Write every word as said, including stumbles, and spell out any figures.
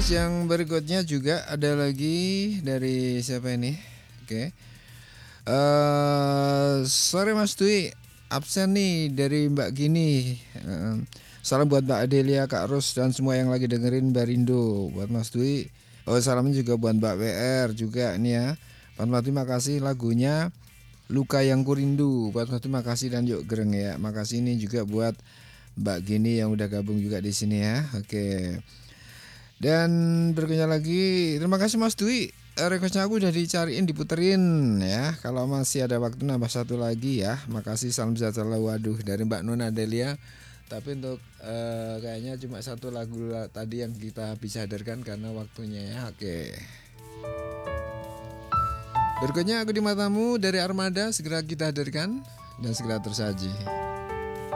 yang berikutnya juga ada lagi dari siapa ini? Oke. Eh, sore Mas Dwi, absen nih dari Mbak Gini. Eh, salam buat Mbak Adelia, Kak Ros dan semua yang lagi dengerin Barindo. Buat Mas Dwi. Oh, salam juga buat Mbak W R juga nih ya. Pak Mas Dwi makasih lagunya Luka yang Kurindu. Buat Mas Dwi makasih dan yuk gereng ya. Makasih ini juga buat Mbak Gini yang udah gabung juga di sini ya. Oke. Dan berikutnya lagi, terima kasih Mas Dwi. Eh, Requestnya aku udah dicariin, diputerin ya. Kalau masih ada waktu nambah satu lagi ya. Makasih, salam sejahtera. Waduh, dari Mbak Nona Delia. Tapi untuk eh, kayaknya cuma satu lagu la- tadi yang kita bisa hadirkan karena waktunya ya. Oke. Berikutnya aku di matamu dari Armada segera kita hadirkan dan segera tersaji.